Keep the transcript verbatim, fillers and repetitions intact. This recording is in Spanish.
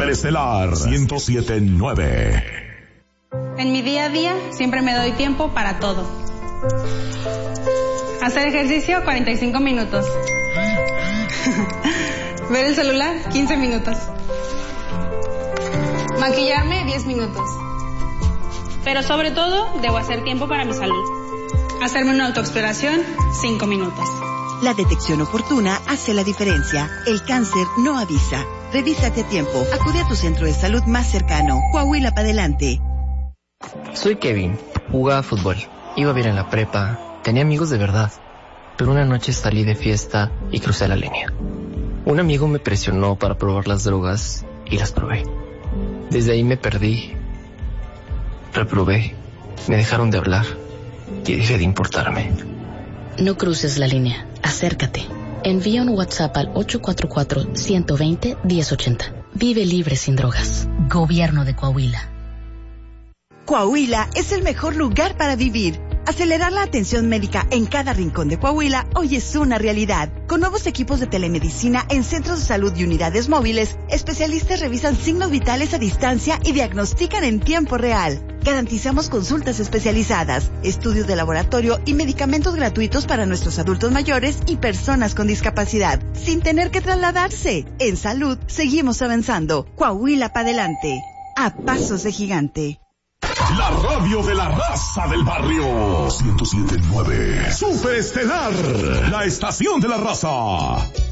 Superestelar ciento siete punto nueve. En mi día a día siempre me doy tiempo para todo. Hacer ejercicio cuarenta y cinco minutos. Ver el celular quince minutos. Maquillarme diez minutos. Pero sobre todo debo hacer tiempo para mi salud. Hacerme una autoexploración cinco minutos. La detección oportuna hace la diferencia. El cáncer no avisa. Revísate a tiempo. Acude a tu centro de salud más cercano. Coahuila para adelante. Soy Kevin. Jugaba fútbol. Iba bien en la prepa. Tenía amigos de verdad. Pero una noche salí de fiesta y crucé la línea. Un amigo me presionó para probar las drogas y las probé. Desde ahí me perdí. Reprobé. Me dejaron de hablar y dejé de importarme. No cruces la línea. Acércate. Envía un WhatsApp al ocho cuatro cuatro, uno dos cero, uno cero ocho cero. Vive libre sin drogas. Gobierno de Coahuila. Coahuila es el mejor lugar para vivir. Acelerar la atención médica en cada rincón de Coahuila hoy es una realidad. Con nuevos equipos de telemedicina en centros de salud y unidades móviles, especialistas revisan signos vitales a distancia y diagnostican en tiempo real. Garantizamos consultas especializadas, estudios de laboratorio y medicamentos gratuitos para nuestros adultos mayores y personas con discapacidad, sin tener que trasladarse. En salud, seguimos avanzando. Coahuila para adelante. A pasos de gigante. La radio de la raza del barrio. ciento siete punto nueve. Superestelar, la estación de la raza.